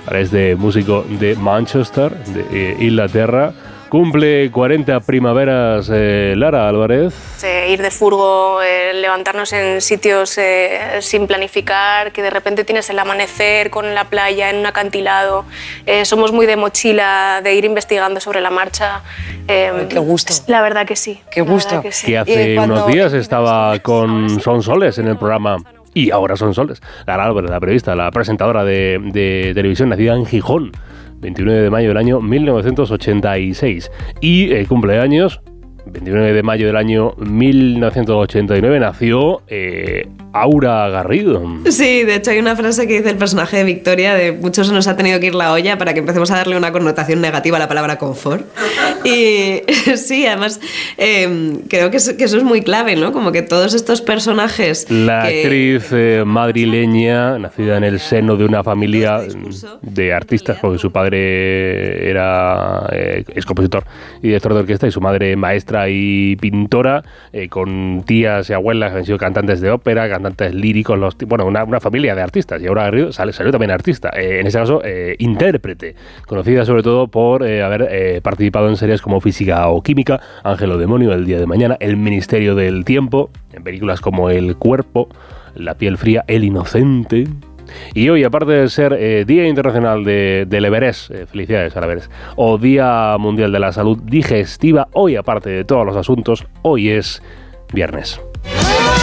Ahora es de músico de Manchester, de Inglaterra. Cumple 40 primaveras Lara Álvarez. Ir de furgo, levantarnos en sitios sin planificar, que de repente tienes el amanecer con la playa en un acantilado. Somos muy de mochila, de ir investigando sobre la marcha. ¡Qué gusto! La verdad que sí. ¡Qué gusto! Que hace unos días estaba con Son Soles en el programa. Y ahora Son Soles. Lara Álvarez, la periodista, la presentadora de televisión, nacida en Gijón, 29 de mayo del año 1986. Y cumpleaños, 29 de mayo del año 1989, nació Aura Garrido. Sí, de hecho hay una frase que dice el personaje de Victoria, de muchos nos ha tenido que ir la olla para que empecemos a darle una connotación negativa a la palabra confort. Y sí, además creo que eso es muy clave, ¿no? Como que todos estos personajes... La actriz madrileña, nacida en el seno de una familia de artistas, porque su padre es compositor y director de orquesta, y su madre maestra y pintora, con tías y abuelas que han sido cantantes de ópera, cantantes líricos, una familia de artistas. Y Aura Garrido salió también artista, en este caso intérprete, conocida sobre todo por haber participado en series como Física o Química, Ángel o Demonio, El día de mañana, El ministerio del tiempo, en películas como El cuerpo, La piel fría, El inocente. Y hoy, aparte de ser Día Internacional del Everest, felicidades al Everest, o Día Mundial de la Salud Digestiva, hoy, aparte de todos los asuntos, hoy es viernes.